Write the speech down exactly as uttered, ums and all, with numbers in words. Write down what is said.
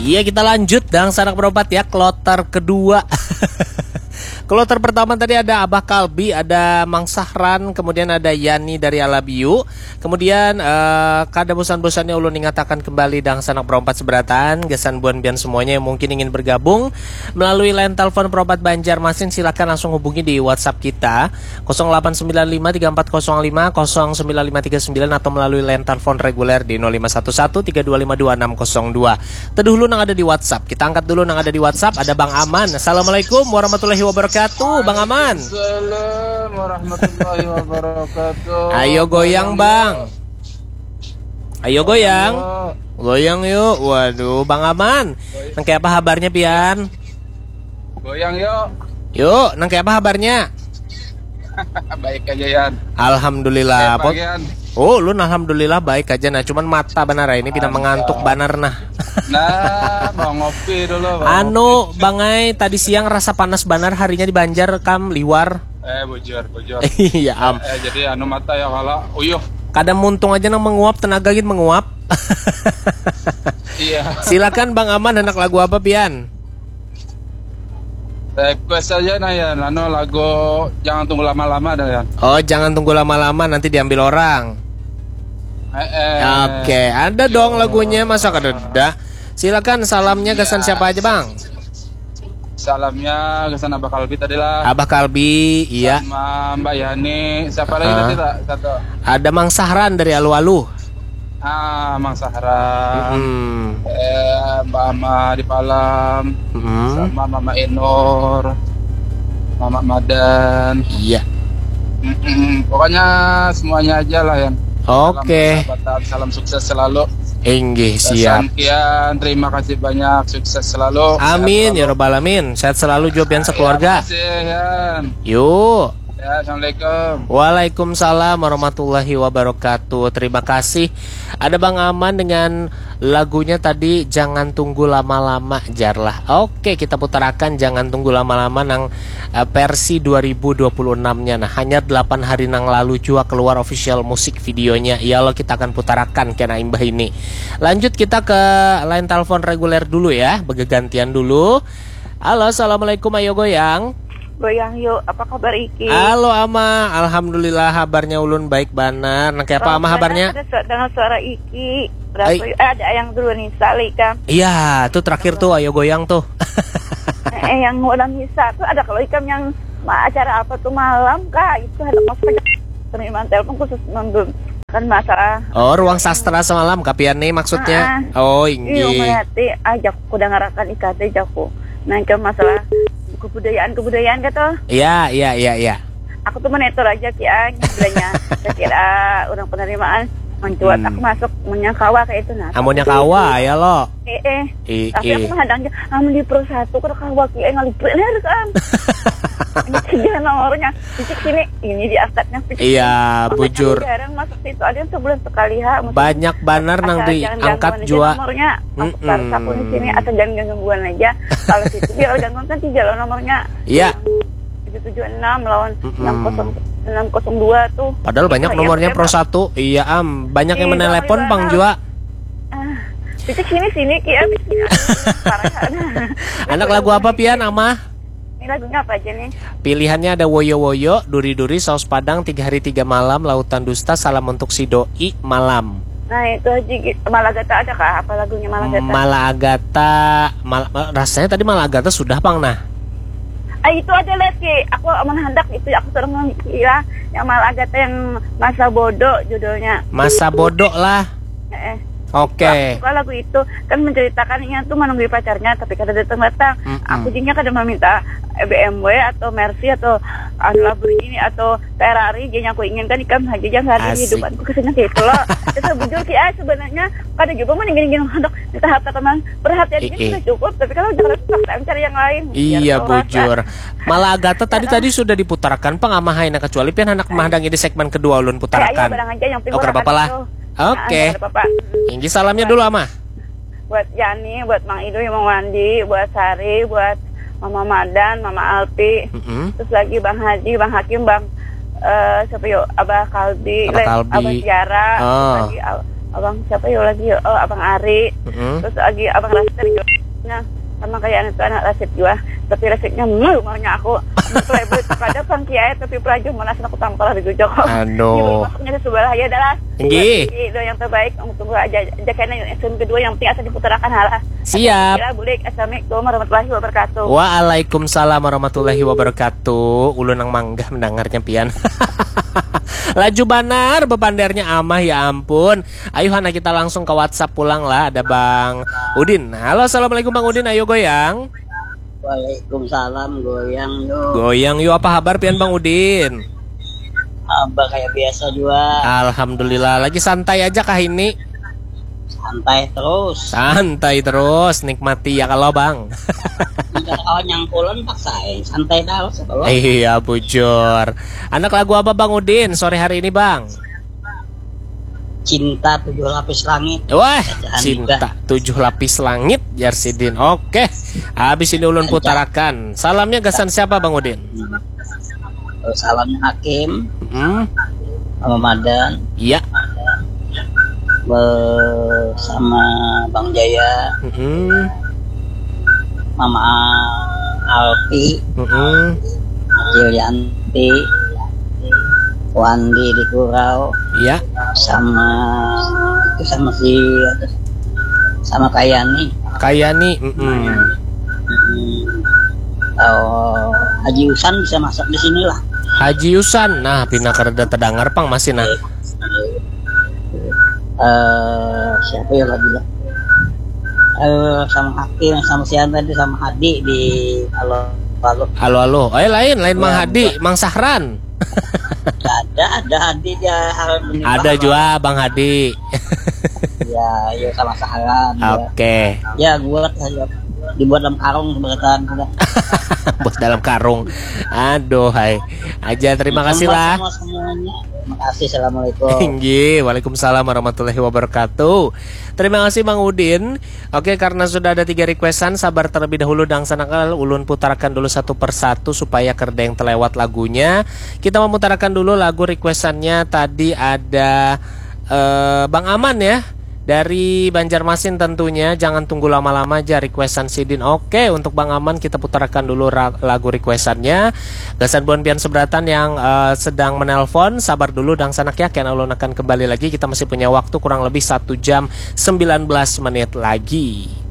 Iya, kita lanjut dan sanak berobat ya, kloter kedua. Kloter pertama tadi ada Abah Kalbi, ada Mang Sahran, kemudian ada Yani dari Alabiu. Kemudian uh, kada bosan-bosannya ulun ingatakan kembali dan sanak berobat seberatan, gesan buan bian semuanya yang mungkin ingin bergabung melalui line telepon Perobat Banjarmasin, silakan langsung hubungi di WhatsApp kita nol delapan sembilan lima tiga empat nol lima nol sembilan lima tiga sembilan atau melalui line telepon reguler di nol lima satu satu tiga dua lima dua enam nol dua. Teduh dulu yang ada di WhatsApp. Kita angkat dulu yang ada di WhatsApp. Ada Bang Aman. Assalamualaikum warahmatullahi wabarakatuh, Bang Aman. Assalamualaikum warahmatullahi wabarakatuh. Ayo goyang, Bang. Ayo goyang. Goyang yuk. Waduh, Bang Aman. Nang kayak apa kabarnya, Pian? Goyang yuk. Yuk, nang kayak apa kabarnya? Baik aja, Yan. Alhamdulillah. Baik, Yan. Oh, lu alhamdulillah baik aja. Nah, cuman mata benar ini pindah mengantuk banar nah. Nah, mau ngopi dulu. Mau anu, ngopi. Bangai tadi siang rasa panas banar harinya di Banjar kam liwar. Eh, bujur, bujur. Iya, am. Eh, eh, jadi anu mata ya kalau uyuh. Kadang muntung aja nang menguap, tenaga gitu menguap. Iya. Silakan Bang Aman, anak lagu apa, Pian? Request aja nah ya, anu lagu Jangan Tunggu Lama-Lama dah ya. Oh, jangan tunggu lama-lama nanti diambil orang. Eh, eh. Oke, ada dong lagunya, masa kada ada? Silakan salamnya kesan siapa aja, Bang? Salamnya kesan Abah Kalbi tadi lah. Abah Kalbi, iya. Sama Mbak Yani. Siapa lagi Ah. tadi tak? Satu. Ada Mang Sahran dari Alu-Alu. Ah, Mang Sahra. Hmm. Eh, Mbak Ama di Palam. Hmm. Sama Mama Enor, Mama Madan. Iya. Mm-mm. Pokoknya semuanya aja lah yang. Oke. Salam persahabatan, salam sukses selalu. Enggih, siap. Sekian, terima kasih banyak, sukses selalu. Amin ya robbal alamin. Sehat selalu Jobian sekeluarga. Terima kasih, Yan. Yuk. Ya, assalamualaikum. Waalaikumsalam warahmatullahi wabarakatuh. Terima kasih. Ada Bang Aman dengan lagunya tadi Jangan Tunggu Lama-Lama Jarlah. Oke, kita putarakan Jangan Tunggu Lama-Lama nang uh, versi dua ribu dua puluh enam-nya. Nah, hanya delapan hari nang lalu juga keluar official musik videonya. Ya Allah, kita akan putarakan kena imbah ini. Lanjut kita ke line telepon reguler dulu ya. Begegantian dulu. Halo, assalamualaikum, ayo goyang. Goyang yuk, apa kabar Iki? Halo Ama, alhamdulillah kabarnya ulun baik banar. Nah, kayak apa Ama kabarnya? Ada suara, dengan suara Iki. Berapa? Ay. Eh, ada yang dulu nih, Sali kan? Iya, tuh terakhir tuh ayo goyang tuh. eh, yang ulang Nisa tuh ada kalau Ikam yang ma, acara apa tuh malam kak? Itu ada maksudnya penerimaan telepon khusus nonton kan masalah. Oh, ruang sastra semalam kapian nih maksudnya. Ah, Oh, iya, inggih. melati ajak kuda ngarakan I K T jaku. Nah, ke masalah kebudayaan-kebudayaan gitu. Iya, iya, iya, iya. Aku tuh menetor aja kian bilangnya. Saya kira orang penerimaan mencuat Hmm. aku masuk menyangkawa kayak itu nah. Amonnya kawa ya lo. Eh eh. I, Tapi i. aku menghadangnya amun di pro satu kalau kawa kian ngalih bener kan. Ini tiga nomornya. Cicik sini ini di akadnya. Iya, bujur. Jarang masuk situ ada yang sebulan sekali ha. Banyak banar nang diangkat jua. Nomornya aku Mm-mm. taruh sapu di sini atau jangan gangguan aja. Kalau situ dia gangguan kan tiga loh nomornya. Iya. tujuh tujuh enam lawan Mm-mm. enam nol dua tuh. Padahal banyak Itu nomornya ya, pro Pak. satu. Iya, am. Banyak yang Iya, menelepon iya. Bang Jua. Ah, Cicik sini sini Ki abis ini. Anak lagu apa Pian, Ama? Ini lagunya apa aja nih? Pilihannya ada Woyo Woyo, Duri Duri, Saus Padang, Tiga Hari Tiga Malam, Lautan Dusta, Salam Untuk Si Doi, Malam. Nah itu Haji Malagata ada kah? Apa lagunya Malagata? Malagata, mal, rasanya tadi Malagata sudah Bang nah. Ah itu ada lihat Ki. Aku menhendak itu aku sering mengira yang Malagata yang Masa Bodoh judulnya. Masa Bodoh lah. Eh, Oke. Aku suka lagu itu kan menceritakannya tuh menunggu pacarnya tapi kada datang-datang. Mm-mm. Aku jadinya kada meminta B M W atau Mercy atau Lamborghini atau Ferrari. Jadi aku inginkan ikan saja jangan hari Asik. hidupanku kesini gitu loh. Itu bujur Ki ah sebenarnya kada juga mau ingin-ingin hendak kita harta teman perhatian Eh, ini eh. sudah cukup tapi kalau jangan paksa cari yang lain. Iya Biar tahu bujur. rasa. Malagata tadi tadi sudah diputarkan pengamahain kecuali pian anak mahadang ini segmen kedua ulun Eh, ayo putarkan. barang aja yang Oh, kada apa-apa lah. Oke. Bapak. Inggi salamnya dulu Ama. Buat Yani, buat Mang Ido, Mang Wandi, buat Sari, buat Mama Madan, Mama Alpi, Mm-mm. terus lagi Bang Haji, Bang Hakim, Bang eh siapa yuk? Abah Kalbi, Abah Le- Kalbi. Abah Tiara, Oh. terus lagi Al- abang siapa ya lagi ya? Oh, abang Ari. Mm-hmm. Terus lagi abang Rasid juga. Nah, sama kayak anak itu anak Rasid juga. Tapi Rasidnya melu marahnya aku. Playboy pada Bang Kiai tapi pelaju malas aku tampal di Joko. Aduh. Maksudnya sebelah ya adalah. Nggih. Itu yang terbaik untuk aja aja karena yang kedua yang penting asal diputarakan halah. Siap. Assalamualaikum warahmatullahi wabarakatuh. Waalaikumsalam warahmatullahi wabarakatuh. Ulun nang manggah mendengarnya pian. Laju banar bepandernya amah ya ampun. Ayo Hana kita langsung ke WhatsApp pulang lah. Ada Bang Udin. Halo assalamualaikum Bang Udin. Ayo goyang. Waalaikumsalam, goyang yuk. Goyang yuk, apa kabar pian Bang Udin? Abah kayak biasa juga. Alhamdulillah, lagi santai aja kah ini? Santai terus. Santai terus, nikmati ya kalau Bang. Jika kawan yang pulang paksain santai terus kalau. Iya bujur. Anak lagu apa Bang Udin sore hari ini Bang? Cinta tujuh lapis langit. Wah, Bacaan cinta juga. tujuh lapis langit Yarsidin. Oke, habis ini ulun putarakan. Salamnya kesan siapa Bang Udin? Terus salamnya Hakim Hmm, sama Madan iya. bersama Bang Jaya, Hmm, Mama Alpi, hmm, Yulianti, Wandi di Kurau, iya. sama itu sama si sama Kayani. Kayak nih, hmm, Hmm. Oh, Haji Usan bisa masak di sini lah. Haji Yusan. Nah, pina kereda terdengar Pang masih nah. Eh, siapa ya lagi lah? Eh, sama Hakim, sama si tadi, sama Hadi di halo halo. Halo halo. Eh lain, lain Mang Ya, Hadi, Mang Sahran. Nggak ada, ada Hadi dia harus menimba. Ada juga Bang Hadi. Ya, ya sama Saharan. Oke. Ya, gua saya dibuat dalam karung keberatan udah. Bos dalam karung. Aduh, hai. Aja terima kasih lah. Sama semuanya. Terima kasih. Assalamualaikum. Tinggi. Waalaikumsalam warahmatullahi wabarakatuh. Terima kasih Bang Udin. Oke, karena sudah ada tiga requestan, sabar terlebih dahulu dan sanakal ulun putarkan dulu satu persatu supaya kerda yang terlewat lagunya. Kita memutarkan dulu lagu requestannya. Tadi ada eh, Bang Aman ya, dari Banjarmasin tentunya. Jangan tunggu lama-lama aja requestan Sidin. Oke, untuk Bang Aman kita putarkan dulu lagu requestannya. Gasan buan pian seberatan yang uh, sedang menelpon, sabar dulu dan sanak yakin ulun akan kembali lagi. Kita masih punya waktu kurang lebih satu jam sembilan belas menit lagi.